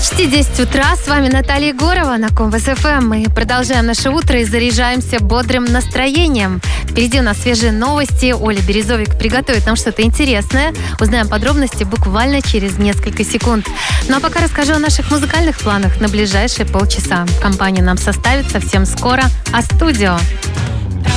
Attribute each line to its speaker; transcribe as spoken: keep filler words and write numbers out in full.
Speaker 1: Почти десять утра. С вами Наталья Егорова на Комбас эф эм. Мы продолжаем наше утро и заряжаемся бодрым настроением. Впереди у нас свежие новости. Оля Березовик приготовит нам что-то интересное. Узнаем подробности буквально через несколько секунд. Ну а пока расскажу о наших музыкальных планах на ближайшие полчаса. Компания нам составит совсем скоро А-студио.